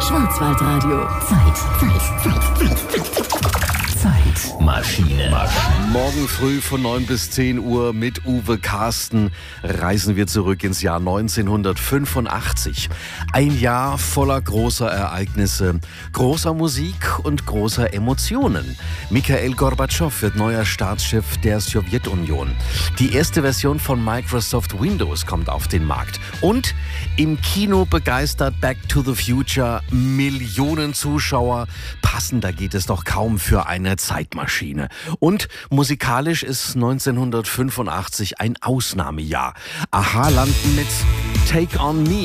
Schwarzwaldradio. Zeitmaschine. Morgen früh von 9 bis 10 Uhr mit Uwe Carsten reisen wir zurück ins Jahr 1985. Ein Jahr voller großer Ereignisse, großer Musik und großer Emotionen. Mikhail Gorbatschow wird neuer Staatschef der Sowjetunion. Die erste Version von Microsoft Windows kommt auf den Markt. Und im Kino begeistert Back to the Future Millionen Zuschauer. Passender geht es doch kaum für eine Zeitmaschine. Und musikalisch ist 1985 ein Ausnahmejahr. Aha landen mit Take on Me.